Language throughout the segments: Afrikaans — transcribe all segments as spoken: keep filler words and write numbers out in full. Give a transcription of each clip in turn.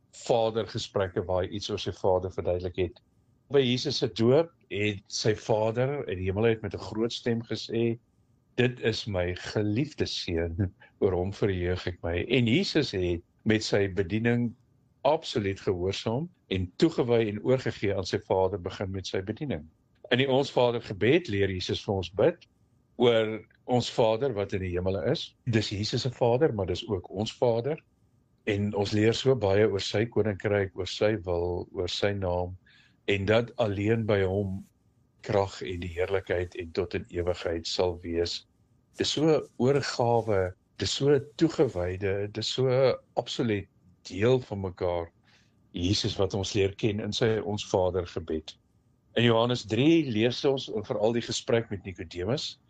vadergesprekke waar hy iets oor sy vader verduidelik het. By Jesus se doop het sy vader in die hemel uit met 'n groot stem gesê, dit is my geliefde seun, oor hom verheug ek my. En Jesus het met sy bediening absoluut gehoorsaam en toegewy en oorgegee aan sy vader begin met sy bediening. In die Ons Vader gebed leer Jesus vir ons bid oor ons Vader wat in die hemele is. Dis Jesus se Vader, maar dis ook ons Vader. En ons leer so baie oor sy koninkryk, oor sy wil, oor sy naam, en dat alleen by hom krag en die heerlikheid en tot in ewigheid sal wees. Dis so oorgawe, dis so toegewyde, dis so absoluut deel van mekaar. Jesus wat ons leer ken in sy Ons Vader gebed. In Johannes drie lees ons oor veral die gesprek met Nikodemus,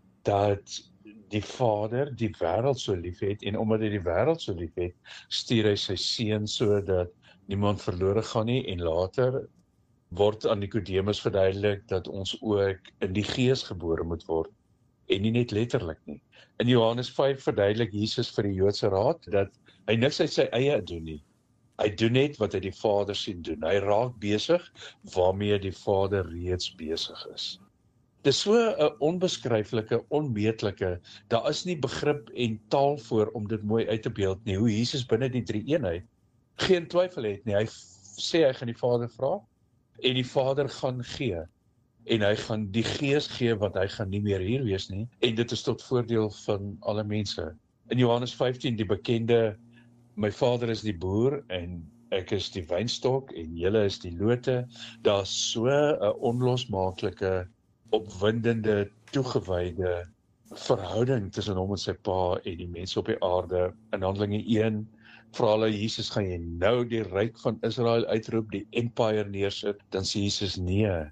dat die Vader die wêreld so lief het, en omdat hy die wêreld so lief het, stuur hy sy seun sodat niemand verlore gaan nie, en later word aan Nikodemus verduidelik dat ons ook in die gees gebore moet word, en nie net letterlik nie. In Johannes vyf verduidelik Jesus vir die Joodse raad, dat hy niks uit sy eie doen nie. Hy doen net wat hy die Vader sien doen. Hy raak besig waarmee die Vader reeds besig is. Dis so 'n onbeskryflike, onmeetlike, daar is nie begrip en taal voor om dit mooi uit te beeld nie, hoe Jesus binne die drie eenheid geen twyfel het nie. Hy sê hy gaan die Vader vra, en die Vader gaan gee, en hy gaan die Gees gee, want hy gaan nie meer hier wees nie, en dit is tot voordeel van alle mense. In Johannes vyftien, die bekende, my Vader is die boer, en ek is die wynstok, en julle is die lote, daar is so 'n onlosmaaklike, opwindende, toegewyde verhouding tussen hom en sy pa en die mense op die aarde. In Handelinge een vra hulle Jesus, gaan jy nou die ryk van Israel uitroep, die empire neersit? Dan sê Jesus, nee,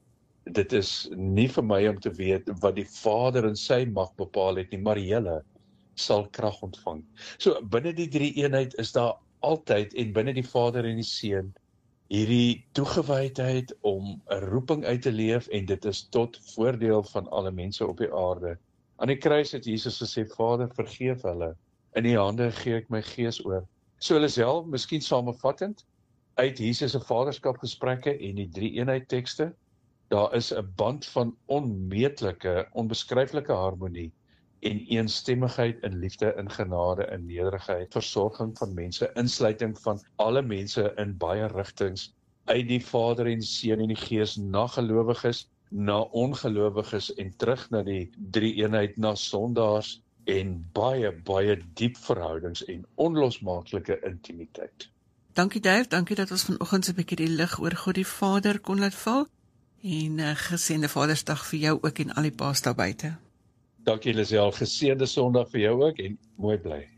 dit is nie vir my om te weet wat die Vader in sy mag bepaal het nie, maar julle sal krag ontvang. So binne die drie eenheid is daar altyd, en binne die Vader en die Seun, hierdie toegewydheid om 'n roeping uit te leef, en dit is tot voordeel van alle mense op die aarde. Aan die kruis het Jesus gesê, Vader, vergeef hulle, in die hande gee ek my gees oor. So hulle self, miskien samevattend, uit Jesus se vaderskapgesprekke en die drie eenheid tekste, daar is 'n band van onmeetlike, onbeskryflike harmonie, en eensstemmigheid in liefde, in genade, in nederigheid, versorging van mense, insluiting van alle mense in baie rigtings, uit die Vader en Seun en die Gees, na gelowiges, na ongelowiges, en terug na die drie eenheid, na sondaars, en baie, baie diep verhoudings, en onlosmaaklike intimiteit. Dankie Dave, dankie dat ons vanoggend so 'n bietjie die lig oor God die Vader kon laat val, en uh, geseënde Vadersdag vir jou ook, en al die paas daar buite. Dankie Lisel, geseënde Sondag vir jou ook, en mooi bly.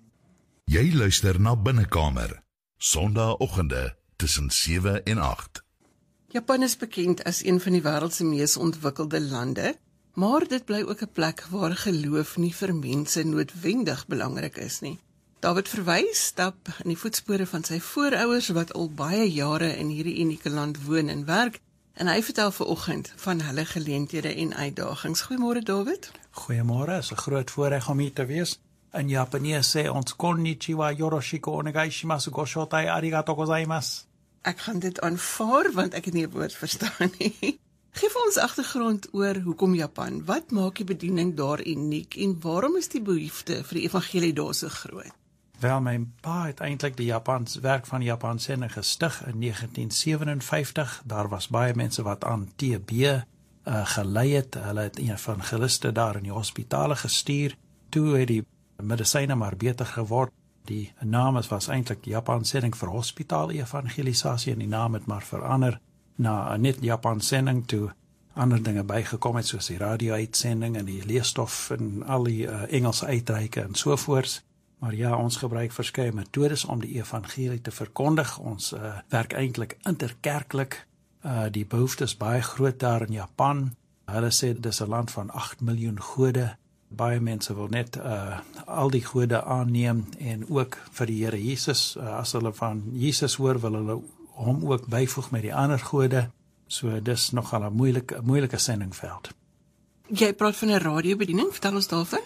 Jy luister na Binnekamer, Sondagoggende tussen sewe en agt. Japan is bekend as een van die wêreld se mees ontwikkelde lande, maar dit bly ook 'n plek waar geloof nie vir mense noodwendig belangrik is nie. David Verwys stap in die voetspore van sy voorouers wat al baie jare in hierdie unieke land woon en werk, en hy vertel vanoggend van hulle geleenthede en uitdagings. Goeiemôre David. Goeiemôre, is 'n groot voorreg om hier te wees. In Japanees sê ons konnichiwa, yoroshiku onegai shimasu, go shotai arigatou gozaimasu. Ek gaan dit aanvaar want ek het nie 'n woord verstaan nie. Geef ons agtergrond oor hoekom Japan. Wat maak die bediening daar uniek en waarom is die behoefte vir die evangelie daar so groot? Wel, my pa het eintlik die Japans werk van Japan Sending gestig in negentien sewenenvyftig. Daar was baie mense wat aan T B uh, gelei het. Hulle het evangeliste daar in die hospitale gestuur. Toe het die medisyne maar beter geword. Die naam was eintlik Japan Sending vir hospitaal evangelisasie, en die naam het maar verander na net Japan Sending, toe ander dinge bygekom het, soos die radio-uitsending en die leesstof en al die uh, Engelse uitreike en sovoorts. Maar ja, ons gebruik verskeie metodes om die evangelie te verkondig. Ons uh, werk eintlik interkerklik. Uh, die behoefte is baie groot daar in Japan. Hulle sê dit is 'n land van agt miljoen gode. Baie mense wil net uh, al die gode aanneem, en ook vir die Here Jesus. Uh, as hulle van Jesus hoor, wil hulle hom ook byvoeg met die ander gode. So dis nogal 'n moeilike, moeilike sendingveld. Jy praat van 'n radiobediening, vertel ons daarvan.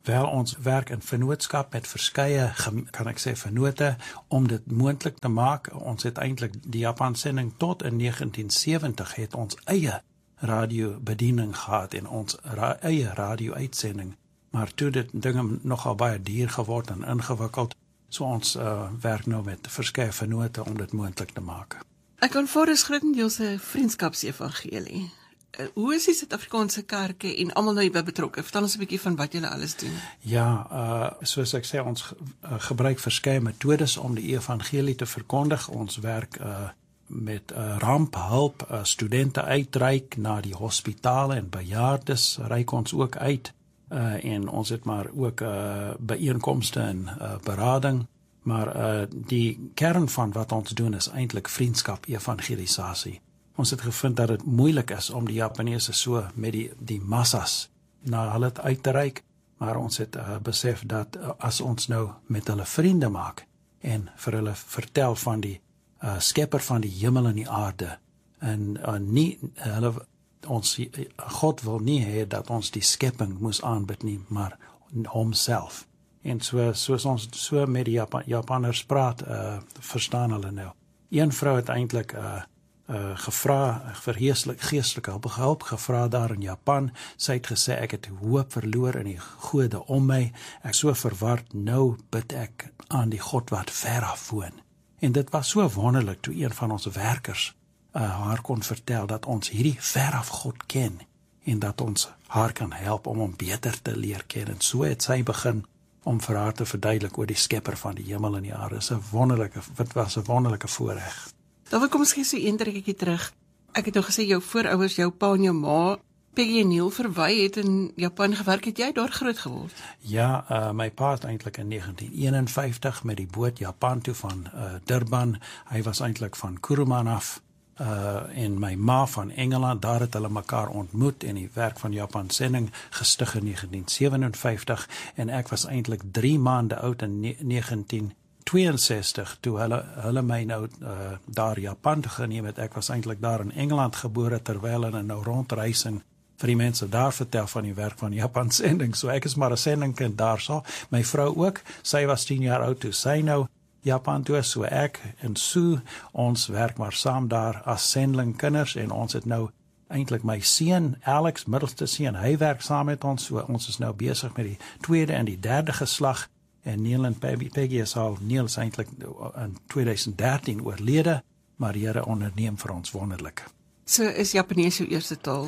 Wel, ons werk in vennootskap met verskeie, kan ek sê, vennote, om dit moontlik te maak. Ons het eintlik die Japan-sending tot in negentien sewentig het ons eie radiobediening gehad en ons ra eie radio-uitsending. Maar toe dit dinge nogal baie duur geword en ingewikkeld, so ons uh, werk nou met verskeie vennote om dit moontlik te maak. Ek aanvaar is grootendeels 'n vriendskapsevangelie. Uh, hoe is die Suid-Afrikaanse kerke en almal nou hierby betrokke? Vertel ons 'n bietjie van wat julle alles doen. Ja, uh, soos ek sê, ons uh, gebruik verskeie metodes om die evangelie te verkondig. Ons werk uh, met uh, ramphelp, uh, studente uitreik na die hospitale en bejaardes, reik ons ook uit. Uh, en ons het maar ook uh, byeenkomste en uh, berading. Maar uh, die kern van wat ons doen is eintlik vriendskap, evangelisasie. Ons het gevind dat dit moeilik is om die Japaneese so met die, die massas na hulle uit te reik, maar ons het uh, besef dat uh, as ons nou met hulle vriende maak en vir hulle vertel van die uh, skepper van die hemel en die aarde, en uh, nie hulle ons God wil nie hê dat ons die skepping moes aanbid nie, maar homself. En so soos ons so met die Japan, Japaners praat, uh, verstaan hulle nou. Een vrou het eintlik uh, uh, gevra vir geestelike geestelike hulp, hulp gevra daar in Japan. Sy het gesê ek het hoop verloor in die gode om my. Ek so verward, nou bid ek aan die God wat ver af woon. En dit was so wonderlik toe een van ons werkers Uh, haar kon vertel dat ons hierdie veraf God ken en dat ons haar kan help om hom beter te leer ken. En so het sy begin om vir haar te verduidelik oor die skepper van die hemel en die aarde. Dit is 'n wonderlike, wat was 'n wonderlike voorreg. Dan kom ons gee so een trekkie terug. Ek het nou gesê jou voorouers, jou pa en jou ma, Peggy en Neil Verwy het in Japan gewerk. Het jy daar groot geword? Ja, uh, my pa het eintlik in negentien eenenvyftig met die boot Japan toe van uh, Durban. Hy was eintlik van Kuruman af. Uh, en my ma van Engeland, daar het hulle mekaar ontmoet en die werk van Japan sending gestig in negentien sewenenvyftig en ek was eintlik drie maande oud in negentien tweeënsestig toe hulle, hulle my nou uh, daar Japan geneem het. Ek was eintlik daar in Engeland gebore terwyl hulle nou rondreis en vir die mense daar vertel van die werk van Japan sending. So ek is maar 'n sendingkind daar so. My vrou ook, sy was tien jaar oud toe sy nou Japan toe, so ek en Sue, ons werk maar saam daar as sending kinders en ons het nou eintlik my seun, Alex, middelste seun, hy werk saam met ons, so ons is nou besig met die tweede en die derde geslag en Neil en Peggy, Peggy is al, Neil is eintlik in tweeduisend dertien oorlede, maar die Here onderneem vir ons wonderlik. So is Japanees jou eerste taal?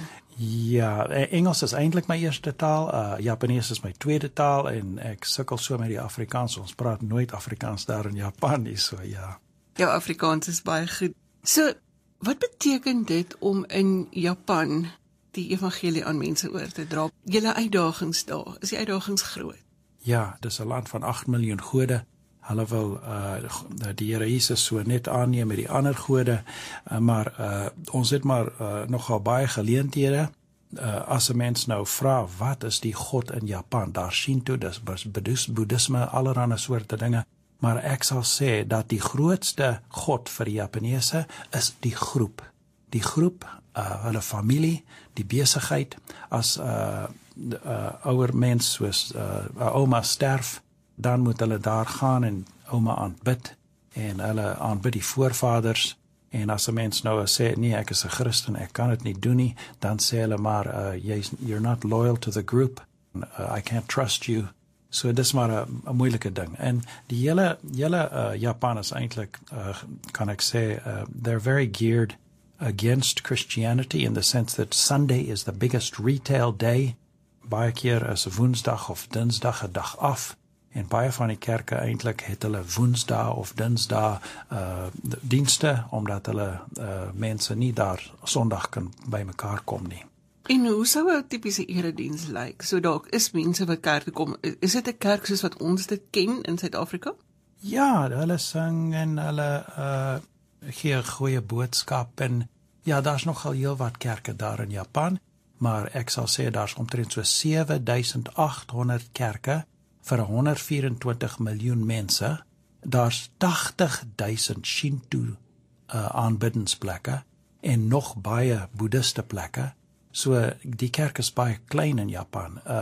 Ja, Engels is eintlik my eerste taal, uh, Japanees is my tweede taal en ek sukkel so met die Afrikaans, ons praat nooit Afrikaans daar in Japan nie, so ja. Jou Afrikaans is baie goed. So, wat beteken dit om in Japan die evangelie aan mense oor te dra? Julle uitdagings daar, is die uitdagings groot? Ja, dis 'n land van agt miljoen gode. Hulle wil uh, die Here Jesus so net aanneem met die ander gode, uh, maar uh, ons het maar uh, nogal baie geleenthede. Uh, as 'n mens nou vra, wat is die God in Japan? Daar Shinto, dis Boeddhisme, allerlei soorte dinge, maar ek sal sê dat die grootste God vir die Japaneese is die groep. Die groep, uh, hulle familie, die besigheid, as 'n uh, uh, ouer mens soos 'n uh, ouma sterf, dan moet hulle daar gaan en ouma aanbid en hulle aanbid die voorvaders en as 'n mens nou sê nee ek is 'n Christen, ek kan dit nie doen nie, dan sê hulle maar uh, you're not loyal to the group, uh, I can't trust you. So dis maar 'n moeilike ding. En die hele hele uh, Japan is eintlik uh, kan ek sê uh, they're very geared against Christianity in the sense that Sunday is the biggest retail day. Baie keer is Woensdag of Dinsdag 'n dag af. En baie van die kerke eintlik het hulle Woensdae of Dinsdae uh, dienste, omdat hulle uh, mense nie daar Sondag kan by mekaar kom nie. En hoe sou 'n tipiese erediens lyk? So dalk is mense wat kerk toe kom, is dit 'n kerk soos wat ons dit ken in Suid-Afrika? Ja, hulle sing en hulle uh, gee goeie boodskap en ja, daar's nogal heel wat kerke daar in Japan, maar ek sal sê daar's omtrent so sewe duisend agt honderd kerke vir honderd vyf en twintig miljoen mense. Daar's tagtig duisend Shinto uh, aanbiddingsplekke en nog baie boeddhiste plekke. So die kerk is baie klein in Japan. Uh,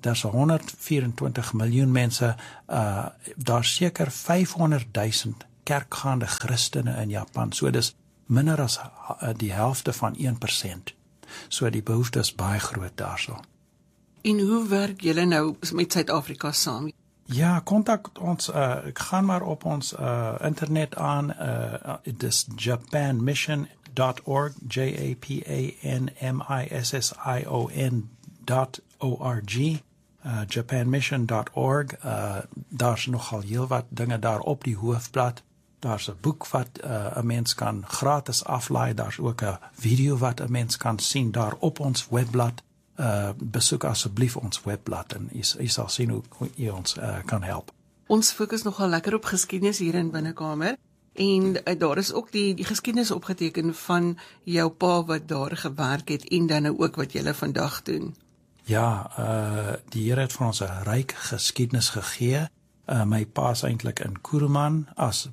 daar's honderd vyf en twintig miljoen mense, uh, daar's seker vyfhonderdduisend kerkgaande Christene in Japan, so dis minder as uh, die helfte van een persent. So die behoefte is baie groot daarso. En hoe werk julle nou met Suid-Afrika saam? Ja, kontak ons, uh, ek gaan maar op ons uh, internet aan, uh, dis japan mission dot org, J A P A N M I S S I O N dot O R G, uh, japan mission dot org, uh, daar's nogal heel wat dinge daar op die hoofblad, daar's 'n boek wat uh, 'n mens kan gratis aflaai, daar's ook 'n video wat 'n mens kan sien daar op ons webblad. Uh, besoek asseblief ons webblad en jy, jy sal sien hoe, hoe jy ons uh, kan help. Ons fokus nogal lekker op geskiedenis hier in Binnekamer en uh, daar is ook die, die geskiedenis opgeteken van jou pa wat daar gewerk het en dan nou ook wat julle vandag doen. Ja, uh, die Here het vir ons 'n ryk geskiedenis gegee. Uh, my pa is eintlik in Kuruman as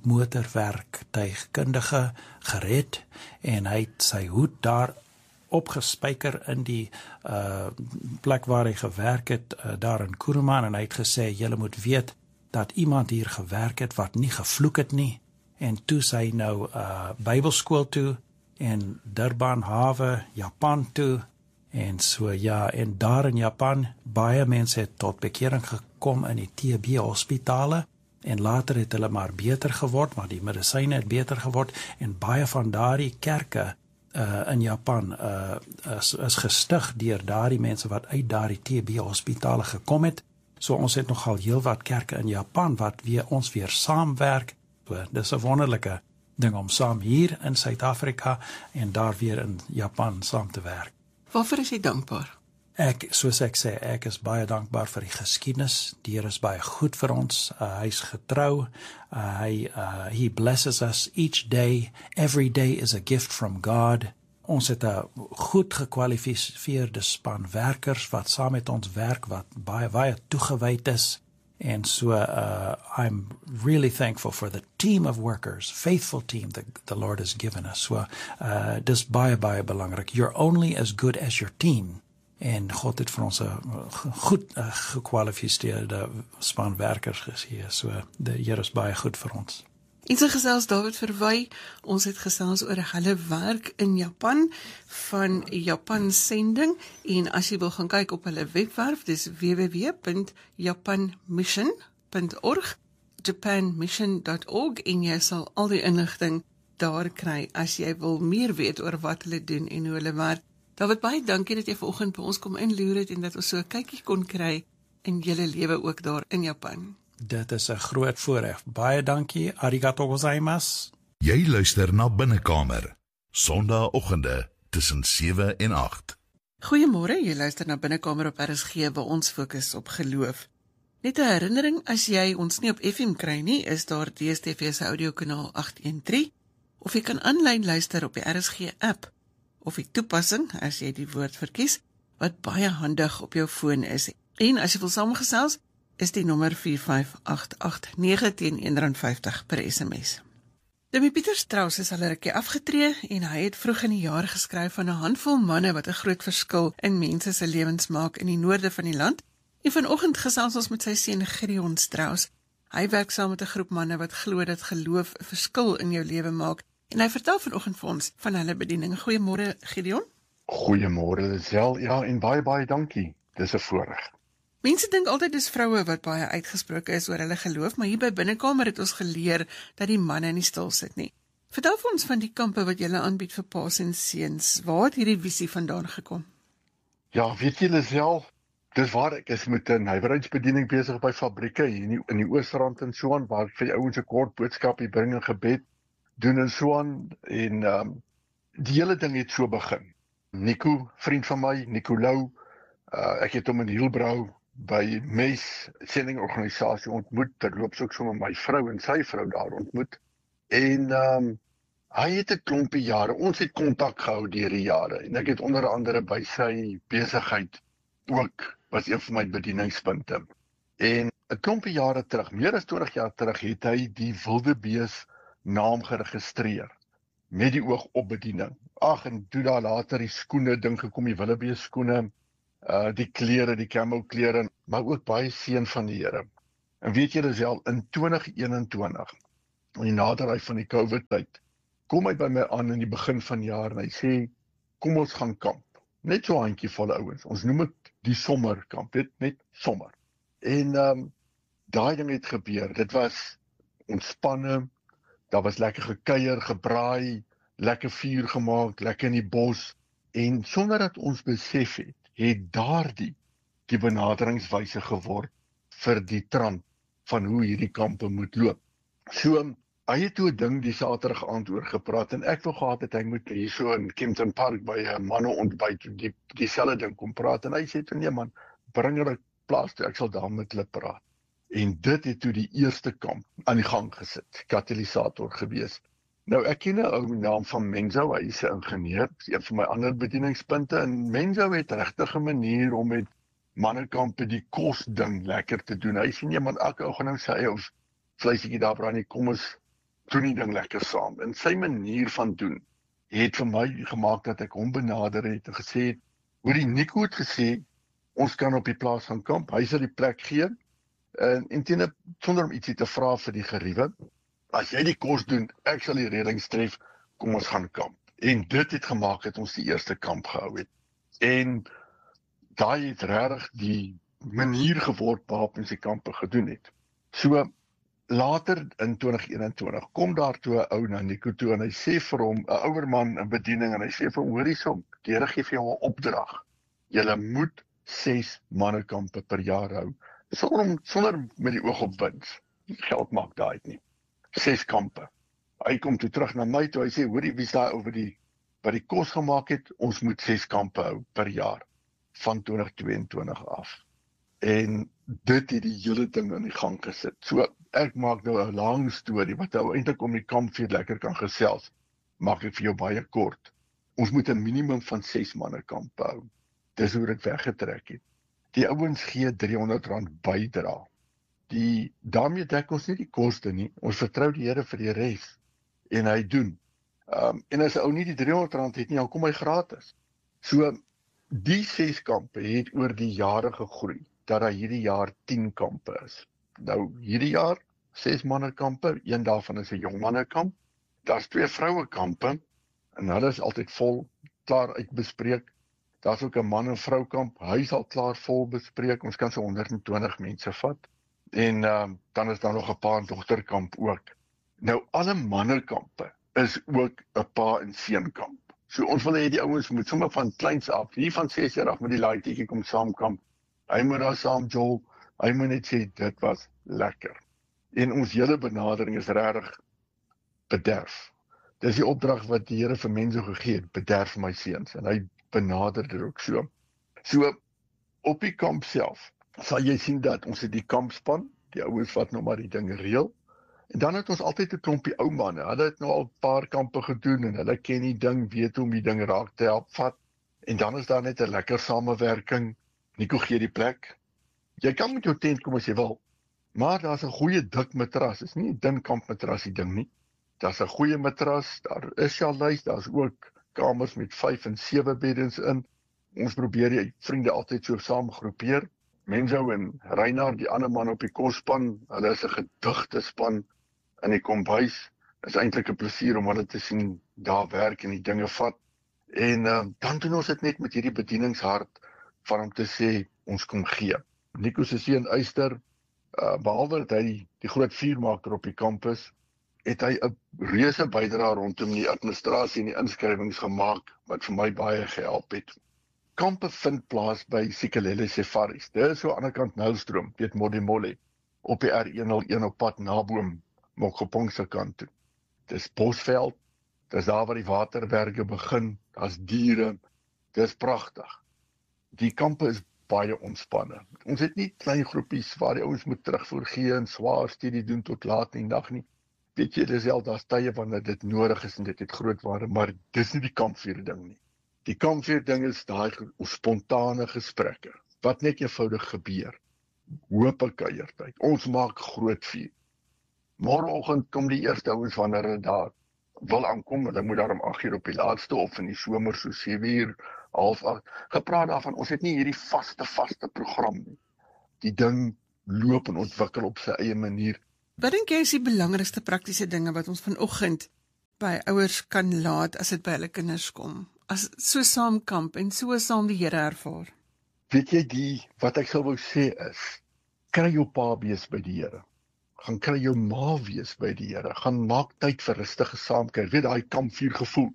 motorwerktuigkundige gered en hy het sy hoed daar opgespyker in die uh, plek waar hy gewerk het, uh, daar in Kuruman, en hy het gesê, julle moet weet dat iemand hier gewerk het wat nie gevloek het nie, en toe sy nou uh, Bybelskool toe, en Durban hawe, Japan toe, en so ja, en daar in Japan, baie mense het tot bekering gekom in die T B hospitale, en later het hulle maar beter geword, maar die medisyne het beter geword, en baie van daardie kerke Uh, in Japan uh, is, is gestig deur daardie mense wat uit daardie T B hospitale gekom het. So ons het nogal heel wat kerke in Japan wat weer ons weer saamwerk. So, dis 'n wonderlike ding om saam hier in Suid-Afrika en daar weer in Japan saam te werk. Waarvoor is jy dankbaar? Ek, soos ek sê, ek is baie dankbaar vir die geskiedenis. Die Here is baie goed vir ons. Uh, hy's getrou. Uh, hy, uh, he blesses us each day. Every day is a gift from God. Ons het 'n goed gekwalifiseerde span werkers wat saam met ons werk, wat baie, baie toegewyd is. En so, uh, I'm really thankful for the team of workers, faithful team that the Lord has given us. So, uh, dis baie, baie belangrik. You're only as good as your team. En God het vir ons 'n goed uh, gekwalifiseerde span werkers gegee. So die Here is baie goed vir ons. En so gesels David Verwy, ons het gesels oor hulle werk in Japan van Japan Sending, en as jy wil gaan kyk op hulle webwerf, dis w w w punt japan mission punt org, japan mission dot org, en jy sal al die inligting daar kry as jy wil meer weet oor wat hulle doen en hoe hulle werk. David, baie dankie dat jy vanoggend by ons kom inloer het en dat ons so 'n kykie kon kry in julle lewe ook daar in Japan. Dit is 'n groot voorreg. Baie dankie. Arigato gozaimasu. Jy luister na Binnekamer, Sondagoggende tussen sewe en agt. Goeiemôre, jy luister na Binnekamer op R S G waar ons fokus op geloof. Net 'n herinnering, as jy ons nie op F M kry nie, is daar D S T V se audiokanaal agt een drie, of jy kan aanlyn luister op die R S G app, of die toepassing, as jy die woord verkies, wat baie handig op jou foon is. En as jy wil saamgesels, is die nommer vier vyf agt agt nege teen een rand vyftig per S M S. Demi Pieter Strauss is al 'n rukkie afgetree en hy het vroeg in die jaar geskryf van 'n handvol manne wat 'n groot verskil in mense se lewens maak in die noorde van die land. En vanoggend gesels ons met sy seun Gideon Strauss. Hy werk saam met 'n groep manne wat glo dat geloof 'n verskil in jou lewe maak. En hy vertel vanoggend vir ons van hulle bediening. Goeiemôre Gideon. Goeiemôre Lisel. Ja, en baie baie dankie. Dis 'n voorreg. Mense dink altyd dis vroue wat baie uitgesproke is oor hulle geloof, maar hier by Binnekamer het ons geleer dat die manne nie stil sit nie. Vertel vir ons van die kampe wat julle aanbied vir paas en seuns. Waar het hierdie visie vandaan gekom? Ja, weet jy Lisel, dis waar ek is met 'n nywerheidsbediening besig by fabrieke hier in die, in die Oosrand en so aan, waar ek vir die ouens 'n kort boodskap hier bring en gebed doen en so aan, en um, die hele ding het so begin. Nico, vriend van my, Nico Lou, uh, ek het hom in Hielbrau by M E S sendingorganisasie ontmoet, terloops ook so met my vrou en sy vrou daar ontmoet, en um, hy het 'n klompie jare, ons het kontak gehou deur die jare, en ek het onder andere by sy besigheid ook, was een van my bedieningspunte, en 'n klompie jare terug, meer as twintig jaar terug, het hy die Wildebees naam geregistreer, met die oog op bediening. Ag, en toe daar later die skoene ding gekom, die Wildebees skoene, uh die klere, die camo klere, maar ook baie seën van die Here. En weet jy dis al in twintig eenentwintig, in die naderheid van die COVID tyd, kom hy by my aan in die begin van die jaar en hy sê, kom ons gaan kamp. Net so 'n handjie volle ouens. Ons noem dit die sommerkamp, dit net sommer. En um, daai ding het gebeur. Dit was ontspanne, daar was lekker gekuier, gebraai, lekker vuur gemaak, lekker in die bos. En sonder dat ons besef het, het daardie die benaderingswyse geword vir die trant van hoe hierdie kampe moet loop. So, hy het toe 'n ding die Saterdag aand oor gepraat en ek wou gehad het hy moet hier so in Kempton Park by 'n manne ontbyt die dieselfde ding kom praat en hy sê toe nee man, bring hulle plaas toe, ek sal daar met hulle praat. En dit het toe die eerste kamp aan die gang gesit, katalisator gewees. Nou ek ken 'n ou naam van Menzo, hy is 'n ingenieur, een van my ander bedieningspunte en Menzo het regtig 'n manier om met mannekampe die kos ding lekker te doen. Hy sê nee man, elke ou gaan nou sy eie vleisetjie daar braai, kom ons doen die ding lekker saam. En sy manier van doen het vir my gemaak dat ek hom benader het en gesê het, hoor die Nico het gesê, ons kan op die plaas gaan kamp, hy sal die plek gee, en, en ten, sonder om ietsie te vra vir die geriewe, as jy die kos doen, ek sal die redings tref, kom ons gaan kamp. En dit het gemaak dat ons die eerste kamp gehou het. En daai het regtig die manier geword waarop ons die kampe gedoen het. So, later in twintig eenentwintig kom daar toe 'n ou na Nico toe en hy sê vir hom, 'n ouer man in bediening en hy sê vir hom, hoor hierson, die Here gee vir jou 'n opdrag. Jy moet ses mannekampe per jaar hou. Sonder sonder met die oog op wins. Geld maak daai nie. Ses kampe. Hy kom toe terug na my toe, hy sê, hoorie, wie is daai oor die wat die kos gemaak het? Ons moet ses kampe hou per jaar van twintig tweeëntwintig af. En dit het die hele ding in die gang gesit. So ek maak nou 'n lang storie wat nou eintlik om die kampvuur lekker kan gesels. Maak ek vir jou baie kort. Ons moet 'n minimum van ses manne kampe hou. Dis hoe dit weggetrek het. Die ouens gee driehonderd rand bydra. Die daarmee dek ons nie die koste nie. Ons vertrou die Here vir die res en hy doen. Um, en as 'n ou nie die driehonderd rand het nie, dan kom hy gratis. So die ses kampe het oor die jare gegroei dat daar hierdie jaar tien kampe is. Nou hierdie jaar ses mannekampe, een daarvan is 'n jong mannekamp. Daar's twee vrouekampe en hulle is altyd vol, klaar uitbespreek. Daar's ook 'n man en vrou kamp, hy is al klaar vol bespreek. Ons kan so honderd en twintig mense vat. En uh, dan is daar nog 'n pa en dogterkamp ook. Nou alle mannekampe is ook 'n pa en seunkamp. So ons wil hê die ouens moet sommer van kleins af, hier van ses jaar af met die laaitjie kom saamkamp. Hy moet daar saam jol, hy moet net sê dit was lekker. En ons hele benadering is regtig bederf. Dis die opdrag wat die Here vir mense gegee het, bederf my seuns en hy benader dit ook so. So op die kamp self sal jy sien dat ons het die kampspan, die ouens wat nou maar die dinge reël. En dan het ons altyd 'n klompie ou manne. Hulle het nou al 'n paar kampe gedoen en hulle ken die ding, weet hoe om die ding raak te help vat. En dan is daar net 'n lekker samewerking. Nico gee die plek. Jy kan met jou tent kom as jy wil, maar daar's 'n goeie dik matras. Dis nie 'n dun kampmatras die ding nie. Daar's 'n goeie matras, daar is sjalys, daar's ook kamers met vyf en sewe beddens in. Ons probeer die vriende altyd so saam groepeer. Menzo en Reinhard, die ander man op die kosspan, hulle is 'n gedigte span in die kombuis. Dit is eintlik 'n plesier om hulle te sien daar werk en die dinge vat. En uh, dan doen ons dit net met hierdie bedieningshart van om te sê, ons kom gee. Nico se seun Eyster, uh, behalwe dat hy die, die groot vuurmaker op die kampus, het hy 'n reuse bydrae rondom die administrasie en die inskrywings gemaak, wat vir my baie gehelp het. Kampe vind plaas by Sikelele Safaris. Dit is so aan die ander kant Nylstroom, weet Modimolle, op die R honderdeen op pad naboom, Mokgopong se kant toe. Dis bosveld, dis daar waar die waterwerke begin, daar's diere, dis pragtig. Die kampe is baie ontspanne. Ons het nie klein groepies waar die ouens moet terugvoer gee en swaar studie doen tot laat in die nag nie. Weet jy, dis al daar's tye wanneer dit nodig is en dit het groot waarde, maar dis nie die kampvuur ding nie. Die kampvuur ding is daai spontane gesprekke, wat net eenvoudig gebeur. Hoop kuiertyd. Ons maak groot vuur. Môreoggend kom die eerste ouens wanneer hulle daar wil aankom, hulle moet daar om agt uur op die laatste of in die somer so sewe uur half gepraat daarvan, ons het nie hierdie vaste vaste program nie. Die ding loop en ontwikkel op sy eie manier. Wat dink jy is die belangrikste praktiese dinge wat ons vanoggend by ouers kan laat as dit by hulle kinders kom? As so saam kamp en so saam die Here ervaar? Weet jy die, wat ek sou wou sê is, kry jou pa wees by die Here. Gaan kry jou ma wees by die Here. Gaan maak tyd vir rustige saamkuier. Weet daai kampvuur gevoel.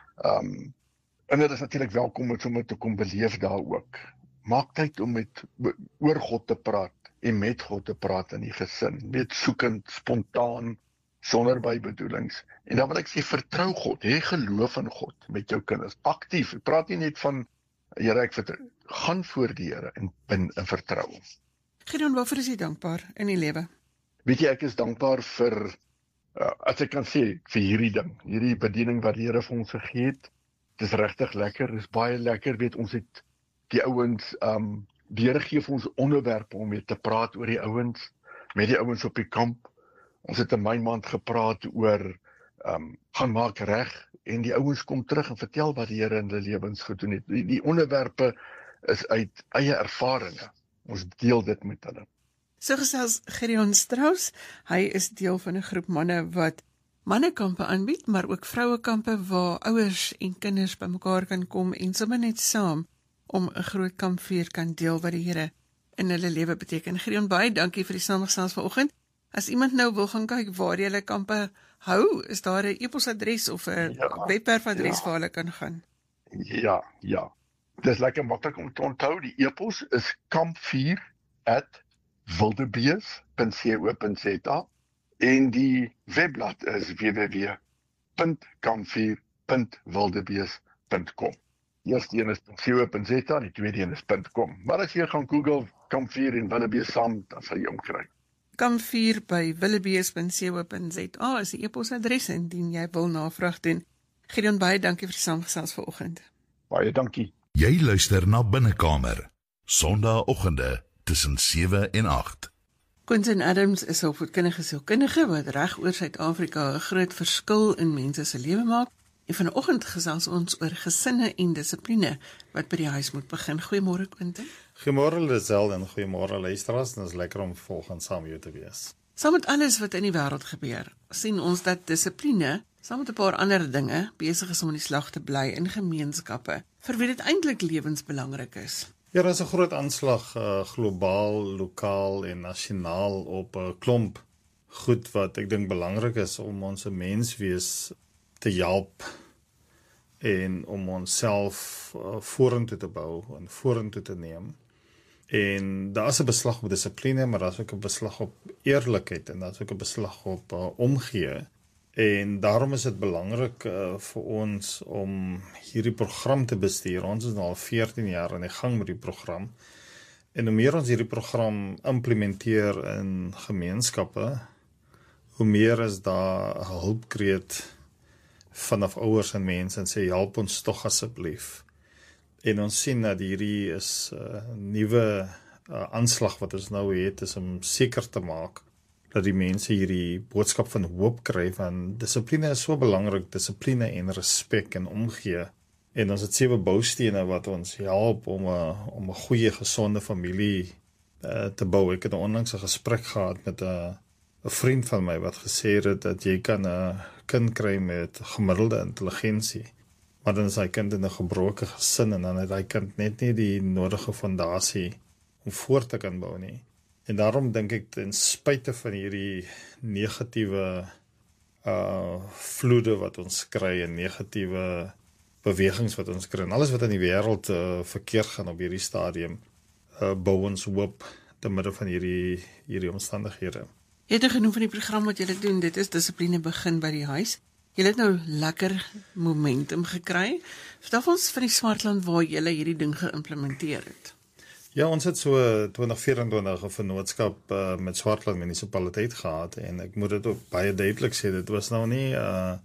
Um, en dit is natuurlik welkom om sommer te kom beleef daar ook. Maak tyd om met oor God te praat en met God te praat in die gesin. Weet soekend, spontaan, sonder bybedoelings. En dan wil ek sê, vertrou God, hê geloof in God met jou kinders. Aktief. Ek praat nie net van Here, ek vertrou. Gaan voor die Here en bin in vertrou. Gideon, waarvoor is jy dankbaar in die lewe? Weet jy, ek is dankbaar vir, uh, as ek kan sê, vir hierdie ding, hierdie bediening wat die Here vir ons gegee het. Dit is regtig lekker, dit is baie lekker, weet ons het die ouens, um, die Here gee vir ons onderwerpe om mee te praat oor die ouens, met die ouens op die kamp. Ons het in my maand gepraat oor, um, gaan maak reg, en die ouens kom terug en vertel wat die Here in hulle lewens gedoen het. Die, die onderwerpe is uit eie ervarings. Ons deel dit met hulle. So gesels Gideon Strauss, hy is deel van 'n groep manne wat mannekampe aanbied, maar ook vrouekampe waar ouers en kinders bymekaar kan kom en sommer net saam om 'n groot kampvuur kan deel wat die Here in hulle lewe beteken. Gideon, baie dankie vir die samestelling vanoggend. As iemand nou wil gaan kyk waar jy hulle kampe hou, is daar 'n e-posadres of 'n ja, webwerfadres ja. waar hulle kan gaan? Ja, ja. Dis lekker maklik om te onthou. Die e-pos is kampvuur at wildebees punt co punt za en die webblad is w w w punt kampvuur punt wildebees punt com. Die eerste een is .co punt za, die tweede een is .com. Maar as jy gaan Google kampvuur en wildebees saam, dan sal jy hom kry. kampvuur by wildebees punt co punt za is die e-posadres indien jy wil navraag doen. Gideon, baie dankie vir die saamgesels vanoggend. Baie dankie. Jy luister na Binnekamer, Sondagoggende tussen sewe en agt. Quentin Adams is 'n opvoedkundige sielkundige wat reg oor Suid-Afrika 'n groot verskil in mense se lewe maak. En vanoggend gesels ons oor gesinne en dissipline wat by die huis moet begin. Goeiemôre Quentin. Goeiemôre Lisel en goeiemôre luisteraars. Dit is lekker om volgens saam met jou te wees. Saam met alles wat in die wêreld gebeur, sien ons dat dissipline, saam met 'n paar ander dinge, besig is om in die slag te bly in gemeenskappe, vir wie dit eintlik lewensbelangrik is. Ja, daar is 'n groot aanslag uh, globaal, lokaal en nasionaal op 'n uh, klomp goed wat ek dink belangrik is om ons menswees te help en om onsself uh, vorentoe te bou en vorentoe te neem. En daar is 'n beslag op dissipline, maar daar is ook 'n beslag op eerlikheid en daar is ook 'n beslag op uh, omgee. En daarom is dit belangrik uh, vir ons om hierdie program te bestuur. Ons is nou al veertien jaar aan die gang met die program. En hoe meer ons hierdie program implementeer in gemeenskappe, hoe meer is daar 'n hulpkreet vanaf ouers en mense en sê help ons tog asseblief. En ons sien dat hierdie is 'n uh, nuwe uh, aanslag wat ons nou het, is om seker te maak dat die mense hierdie boodskap van hoop kry, van dissipline is so belangrik, dissipline en respek en omgee. En ons het sewe boustene wat ons help om 'n om 'n goeie, gesonde familie uh, te bou. Ek het onlangs 'n gesprek gehad met 'n 'n vriend van my wat gesê het dat jy kan 'n kind kry met gemiddelde intelligensie, maar dan is hy kind in 'n gebroke gesin en dan het hy kind net nie die nodige fondasie om voort te kan bou nie. En daarom dink ek, ten spyte van hierdie negatiewe uh, vloede wat ons kry en negatiewe bewegings wat ons kry en alles wat in die wêreld uh, verkeerd gaan op hierdie stadium, uh, bou ons hoop te midde van hierdie, hierdie omstandighede. Jy het nou genoem van die program wat julle doen, dit is dissipline begin by die huis. Julle het nou lekker momentum gekry. Vertel ons van die Swartland waar julle hierdie ding geïmplementeer het. Ja, ons het so twintig vyf-en-twintig 'n vennootskap uh, met Swartland munisipaliteit gehad en ek moet dit ook baie duidelik sê, dit was nou nie 'n uh,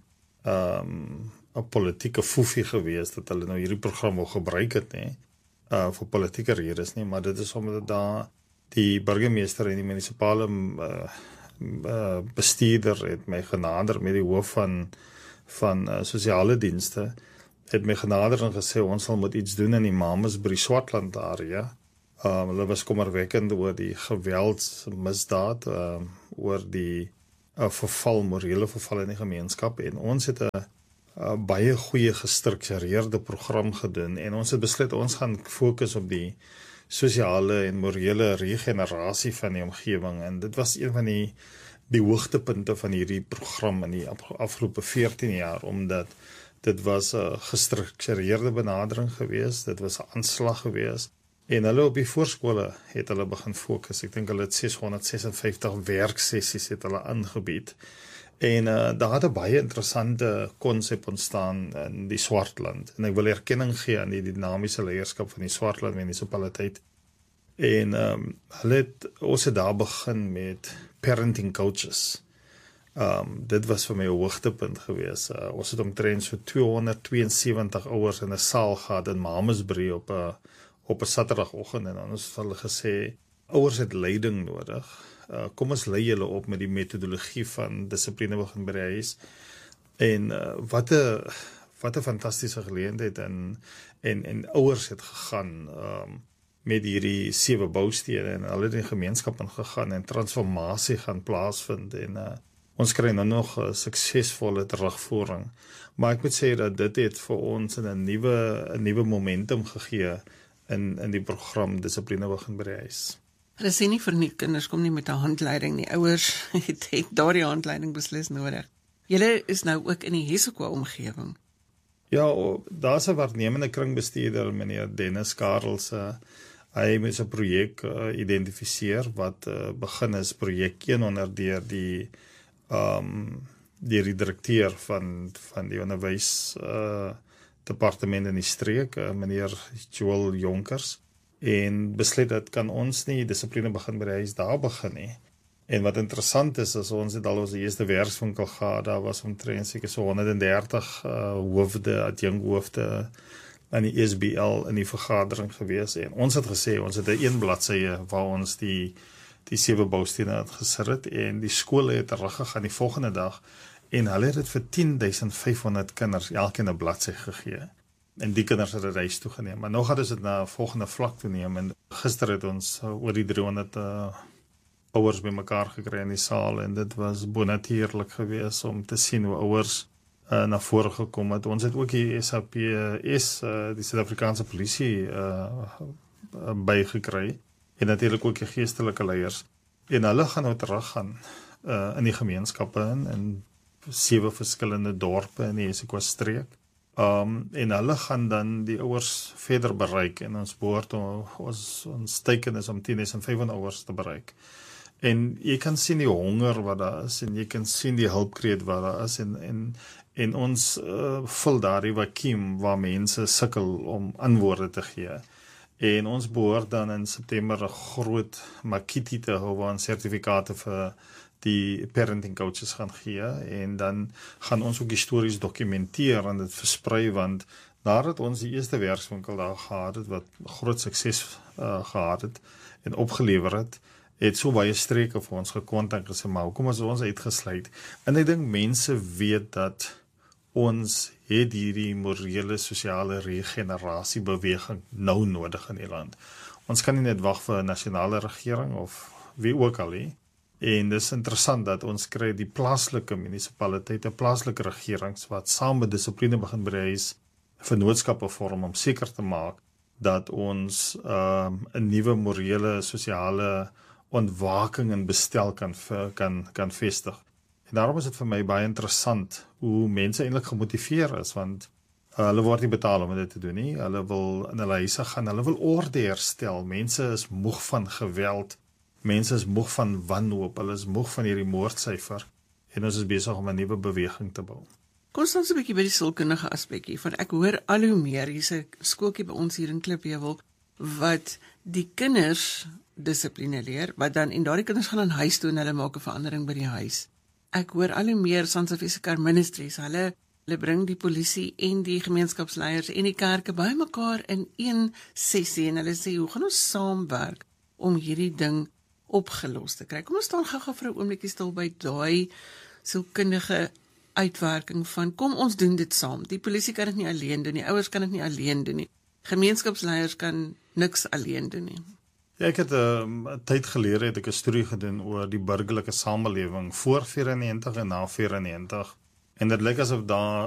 um, 'n politieke foefie gewees dat hulle nou hierdie program wil gebruik het nie, uh, vir politieke redes nie, maar dit is omdat daar die burgemeester en die munisipale uh, uh, bestuurder het my genader met die hoof van van uh, sosiale dienste het my genader en gesê, ons sal moet iets doen in die Mamasbury Swartland area. Um, hulle was kommerwekkend oor die geweldsmisdaad, um, oor die uh, verval, morele verval in die gemeenskap, en ons het 'n uh, baie goeie gestruktureerde program gedoen, en ons het besluit, ons gaan fokus op die sosiale en morele regenerasie van die omgewing, en dit was een van die, die hoogtepunte van hierdie program in die afgelope veertien jaar, omdat dit was 'n gestruktureerde benadering gewees, dit was 'n aanslag gewees, en hulle op die voorskole het hulle begin fokus. Ek dink hulle het ses honderd ses en vyftig werksessies het hulle aangebied. En uh, daar het 'n baie interessante konsep ontstaan in die Swartland. En ek wil erkenning gee aan die dinamiese leierskap van die Swartland munisipaliteit. En um, hulle het, ons het daar begin met parenting coaches. Um, dit was vir my 'n hoogtepunt gewees. Uh, ons het omtrent so tweehonderdtweeënsewentig ouers in 'n saal gehad in Mamasbury op 'n op 'n Saterdagoggend, en ons het hulle gesê, ouers het leiding nodig. Uh, kom ons lei julle op met die metodologie van dissipline begin by die huis. En uh, wat 'n wat 'n fantastiese geleentheid, en en en ouers het gegaan um, met hierdie sewe boustede, en hulle het in die gemeenskap ingegaan en transformasie gaan plaasvind, en uh, ons kry nou nog 'n suksesvolle terugvoering. Maar ek moet sê dat dit het vir ons 'n nuwe 'n nuwe momentum gegee in in die program Dissipline begin by die huis. Hulle sê nie vir nie, kinders kom nie met 'n handleiding nie. Ouers het, het daardie handleiding beslis nodig. Julle is nou ook in die Hessequa omgewing. Ja, daar's 'n waarnemende kringbestuurder, meneer Dennis Karels. Uh, hy het 'n projek uh, identifiseer wat uh, begin is projek honderd deur die um, deur die direkteur van van die onderwys uh, departement in die streek, uh, meneer Joel Jonkers, en besluit dat kan ons nie dissipline begin by die huis daar begin nie. En wat interessant is, is ons het al ons eerste werkswinkel gehad, daar was omtrent seker so honderd en dertig uh, hoofde, adjunkhoofde aan die S B L in die vergadering gewees, en ons het gesê, ons het 'n een bladsye waar ons die die sewe boustene het gesit het, en die skole het teruggegaan die volgende dag, en hulle het dit vir tien duisend vyfhonderd kinders elkeen 'n bladsy gegee. En die kinders het 'n reis toegeneem. Maar nou gaan ons dit na 'n volgende vlak toe neem, en gister het ons uh, oor die driehonderd uh, ouers bymekaar gekry in die saal, en dit was bonatuurlik geweest om te sien hoe ouers uh, na vore gekom het. Ons het ook die S A P S, uh, die Suid-Afrikaanse polisie uh, uh, bygekry, en natuurlik ook die geestelike leiers. En hulle gaan nou teruggaan uh, in die gemeenskappe in, in sewe verskillende dorpe in die Hessequa streek. Um, en hulle gaan dan die ouers verder bereik, en ons behoort ons, ons teiken is om tien duisend vyfhonderd ouers te bereik. En jy kan sien die honger wat daar is, en jy kan sien die hulpkreet wat daar is, en, en, en ons uh, vul daar die vakuum waar mense sukkel om antwoorde te gee. En ons behoort dan in September 'n groot makiti te hou waar ons sertifikate vir die parenting coaches gaan gee, en dan gaan ons ook die stories dokumenteer en dit versprei, want nadat ons die eerste werkswinkel daar gehad het, wat groot sukses uh, gehad het en opgelewer het, het so baie streke vir ons gekontak en gesê, maar hoekom is ons uitgesluit? En ek dink mense weet dat ons het hierdie morele, sosiale regenerasie beweging nou nodig in die land. Ons kan nie net wag vir 'n nasionale regering of wie ook al nie. En dis interessant dat ons kry die plaaslike munisipaliteite, plaaslike regerings wat saam met dissipline begin by die huis vennootskappe vorm om seker te maak dat ons um, 'n nuwe morele, sosiale ontwaking en bestel kan kan kan vestig. En daarom is dit vir my baie interessant hoe mense eintlik gemotiveer is, want uh, hulle word nie betaal om dit te doen nie. Hulle wil in hulle huise gaan, hulle wil orde herstel. Mense is moeg van geweld. Mense is moeg van wanhoop, hulle is moeg van hierdie moordsyfer, en ons is besig om 'n nuwe beweging te bou. Kom ons dan so 'n bietjie by die sielkundige aspekkie, van ek hoor al hoe meer, hier's 'n skooltjie by ons hier in Klipheuwel, wat die kinders dissipline leer, wat dan, en daardie kinders gaan aan huis toe en hulle maak 'n verandering by die huis. Ek hoor al hoe meer Sons of Issachar Ministries, hulle, hulle bring die polisie en die gemeenskapsleiers en die kerke by mekaar in een sessie, en hulle sê, hoe gaan ons saamwerk om hierdie ding opgelos te kry? Kom ons staan gou-gou vir 'n oombliekie stil by daai sielkundige uitwerking van kom ons doen dit saam. Die polisie kan dit nie alleen doen nie, ouers kan dit nie alleen doen nie. Gemeenskapsleiers kan niks alleen doen nie. Ja, ek het 'n uh, tyd gelede het ek 'n studie gedoen oor die burgerlike samelewing voor vyf vyf en na vyf vyf. En dit lyk asof daar